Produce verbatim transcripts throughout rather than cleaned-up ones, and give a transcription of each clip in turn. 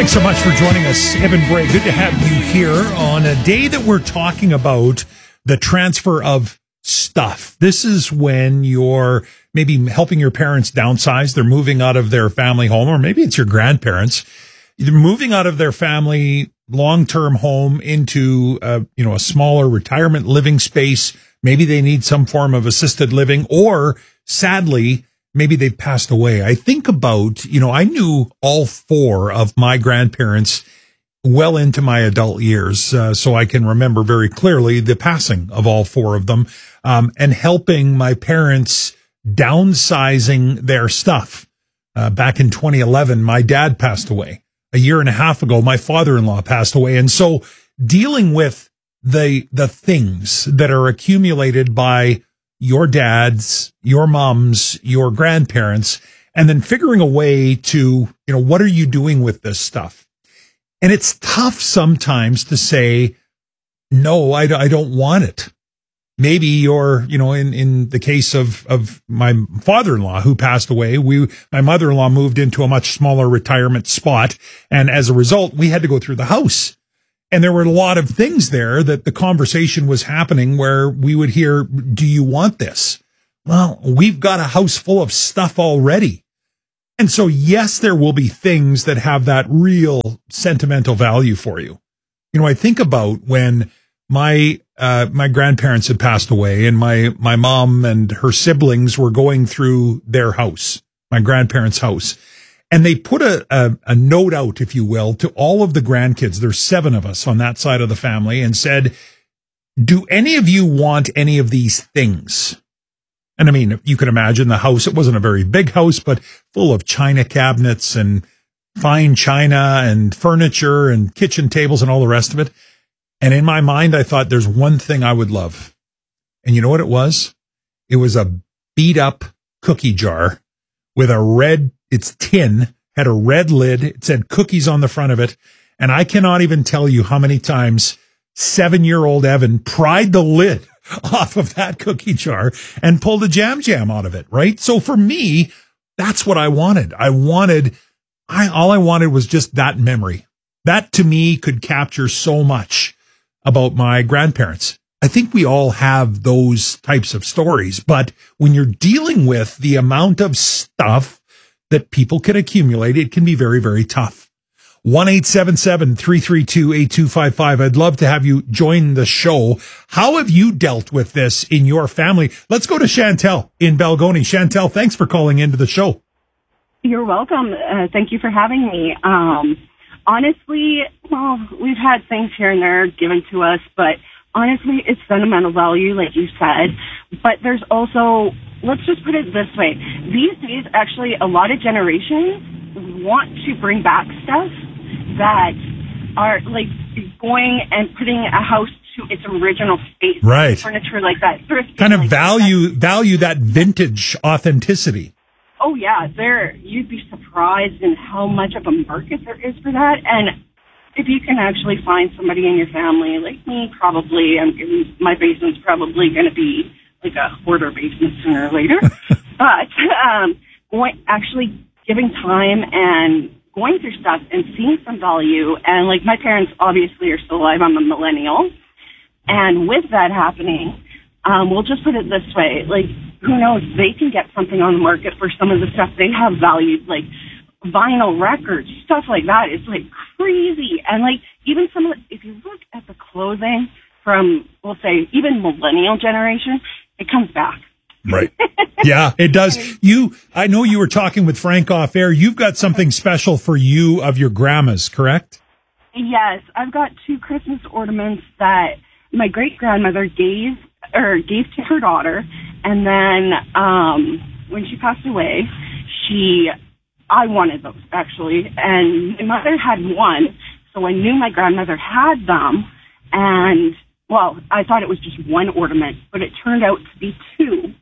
Thanks so much for joining us, Evan Bray. Good to have you here on a day that we're talking about the transfer of stuff. This is when you're maybe helping your parents downsize. They're moving out of their family home, or maybe it's your grandparents. They're moving out of their family long-term home into a, you know, a smaller retirement living space. Maybe they need some form of assisted living, or sadly, maybe they've passed away. I think about, you know, I knew all four of my grandparents well into my adult years, uh, so I can remember very clearly the passing of all four of them, um, and helping my parents downsizing their stuff. Uh, back in twenty eleven, my dad passed away. A year and a half ago, my father-in-law passed away. And so dealing with the the things that are accumulated by your dads, your moms, your grandparents, and then figuring a way to, you know, what are you doing with this stuff? And it's tough sometimes to say, no, I, I don't want it. Maybe you're, you know, in, in the case of, of my father-in-law who passed away, we, my mother-in-law moved into a much smaller retirement spot. And as a result, we had to go through the house. And there were a lot of things there that the conversation was happening where we would hear, do you want this? Well, we've got a house full of stuff already. And so, yes, there will be things that have that real sentimental value for you. You know, I think about when my, uh, my grandparents had passed away and my, my mom and her siblings were going through their house, my grandparents' house. And they put a, a, a note out, if you will, to all of the grandkids. There's seven of us on that side of the family, and said, do any of you want any of these things? And I mean, you can imagine the house. It wasn't a very big house, but full of china cabinets and fine china and furniture and kitchen tables and all the rest of it. And in my mind, I thought there's one thing I would love. And you know what it was? It was a beat up cookie jar with a red, it's tin, had a red lid. It said cookies on the front of it. And I cannot even tell you how many times seven-year-old Evan pried the lid off of that cookie jar and pulled a jam jam out of it, right? So for me, that's what I wanted. I wanted, I, all I wanted was just that memory. That to me could capture so much about my grandparents. I think we all have those types of stories, but when you're dealing with the amount of stuff that people can accumulate, it can be very, very tough. one eight seven seven, three three two, eight two five five. I'd love to have you join the show. How have you dealt with this in your family? Let's go to Chantel in Balgonie. Chantel, thanks for calling into the show. You're welcome. Uh, thank you for having me. Um, honestly, well, we've had things here and there given to us, but honestly, it's sentimental value, like you said. But there's also, let's just put it this way. These days, actually, a lot of generations want to bring back stuff that are like going and putting a house to its original state. Right. Furniture like that. Thrifting, kind of like value, that. value that vintage authenticity. Oh, yeah. There, you'd be surprised in how much of a market there is for that. And if you can actually find somebody in your family, like me, probably, I'm, my basement's probably going to be like a hoarder basement sooner or later. But um, going, actually giving time and going through stuff and seeing some value. And like my parents obviously are still alive. I'm a millennial. And with that happening, um, we'll just put it this way, like, who knows, they can get something on the market for some of the stuff they have valued, like vinyl records, stuff like that. It's like crazy. And like even some of the, if you look at the clothing from, we'll say, even millennial generation, it comes back. Right. Yeah, it does. You, I know you were talking with Frank off air. You've got something special for you of your grandma's, correct? Yes. I've got two Christmas ornaments that my great grandmother gave or gave to her daughter. And then, um, when she passed away, she, I wanted those actually. And my mother had one. So I knew my grandmother had them. And well, I thought it was just one ornament, but it turned out to be two.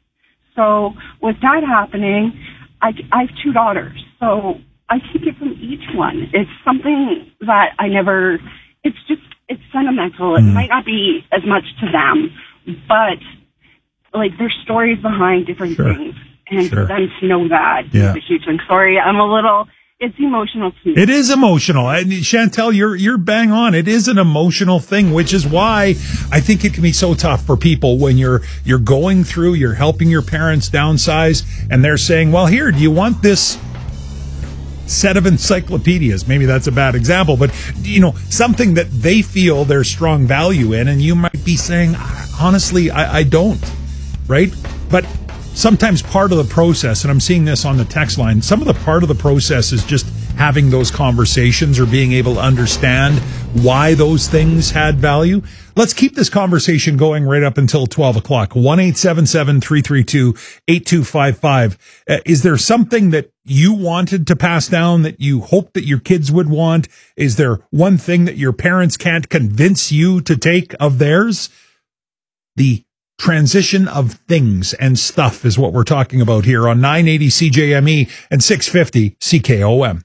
So with that happening, I, I have two daughters, so I can give them each one. It's something that I never, it's just, it's sentimental. It mm. might not be as much to them, but like there's stories behind different sure. things. And sure. for them to know that yeah. is a huge thing. Sorry, I'm a little, it's emotional to me. It is emotional. And Chantel, you're you're bang on. It is an emotional thing, which is why I think it can be so tough for people when you're you're going through, you're helping your parents downsize, and they're saying, well, here, do you want this set of encyclopedias? Maybe that's a bad example, but, you know, something that they feel there's strong value in, and you might be saying, honestly, I, I don't, right? But sometimes part of the process, and I'm seeing this on the text line, some of the part of the process is just having those conversations or being able to understand why those things had value. Let's keep this conversation going right up until twelve o'clock. one eight seven seven, three three two, eight two five five. Uh, is there something that you wanted to pass down that you hope that your kids would want? Is there one thing that your parents can't convince you to take of theirs? The transition of things and stuff is what we're talking about here on nine eighty C J M E and six fifty C K O M.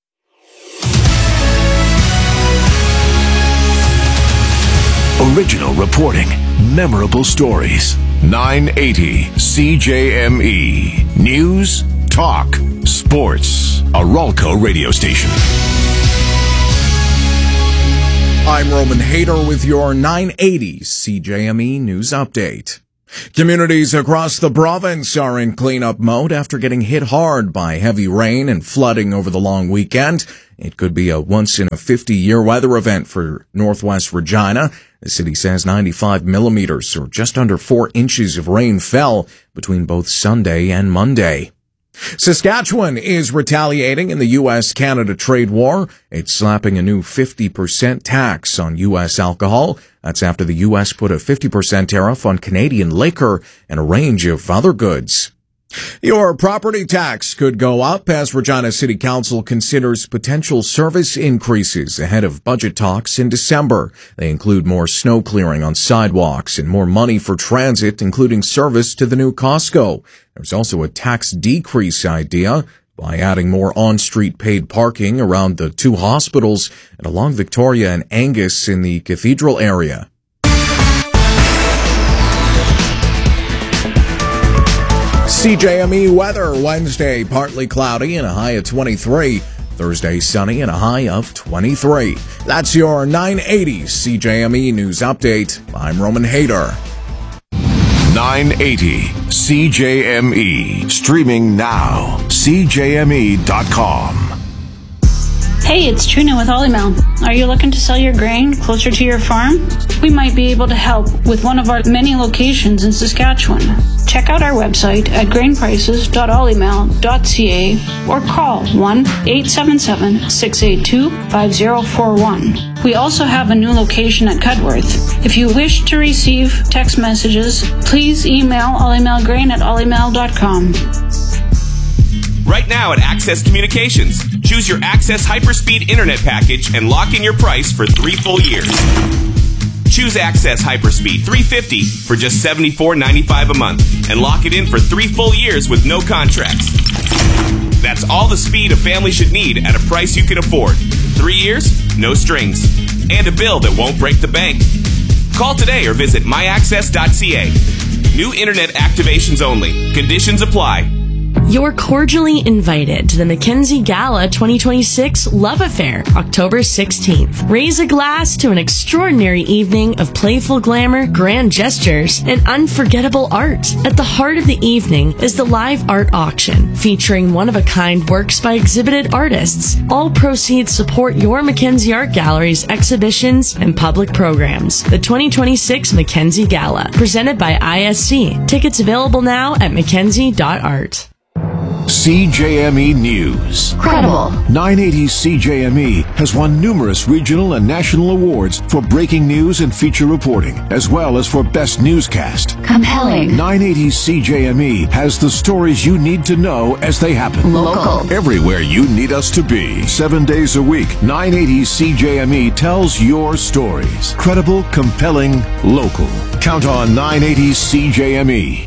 Original reporting, memorable stories. nine eighty C J M E. News, talk, sports. A Ralco radio station. I'm Roman Hader with your nine eighty C J M E News Update. Communities across the province are in cleanup mode after getting hit hard by heavy rain and flooding over the long weekend. It could be a once-in-a-fifty-year weather event for Northwest Regina. The city says ninety-five millimeters, or just under four inches of rain fell between both Sunday and Monday. Saskatchewan is retaliating in the U S Canada trade war. It's slapping a new fifty percent tax on U S alcohol. That's after the U S put a fifty percent tariff on Canadian liquor and a range of other goods. Your property tax could go up as Regina City Council considers potential service increases ahead of budget talks in December. They include more snow clearing on sidewalks and more money for transit, including service to the new Costco. There's also a tax decrease idea by adding more on-street paid parking around the two hospitals and along Victoria and Angus in the Cathedral area. C J M E weather. Wednesday, partly cloudy and a high of twenty-three. Thursday, sunny and a high of twenty-three. That's your nine eighty C J M E News Update. I'm Roman Hader. nine eighty C J M E. Streaming now. C J M E dot com. Hey, it's Trina with Olymel. Are you looking to sell your grain closer to your farm? We might be able to help with one of our many locations in Saskatchewan. Check out our website at grain prices dot olymel dot c a or call one eight seven seven, six eight two, five zero four one. We also have a new location at Cudworth. If you wish to receive text messages, please email olymelgrain at olymel dot com. Right now at Access Communications, choose your Access Hyperspeed Internet package and lock in your price for three full years. Choose Access Hyperspeed three fifty for just seventy-four ninety-five a month and lock it in for three full years with no contracts. That's all the speed a family should need at a price you can afford. Three years, no strings, and a bill that won't break the bank. Call today or visit my access dot c a. New Internet activations only. Conditions apply. You're cordially invited to the Mackenzie Gala twenty twenty-six Love Affair, October sixteenth. Raise a glass to an extraordinary evening of playful glamour, grand gestures, and unforgettable art. At the heart of the evening is the live art auction, featuring one-of-a-kind works by exhibited artists. All proceeds support your Mackenzie Art Gallery's exhibitions and public programs. The twenty twenty-six Mackenzie Gala, presented by I S C. Tickets available now at mackenzie dot art. C J M E News. Credible. nine eighty C J M E has won numerous regional and national awards for breaking news and feature reporting, as well as for best newscast. Compelling. nine eighty C J M E has the stories you need to know as they happen. Local. Everywhere you need us to be. Seven days a week, nine eighty C J M E tells your stories. Credible, compelling, local. Count on nine eighty C J M E.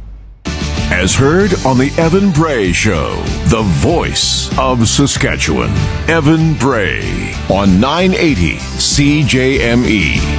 As heard on the Evan Bray Show, the voice of Saskatchewan. Evan Bray on nine eighty C J M E.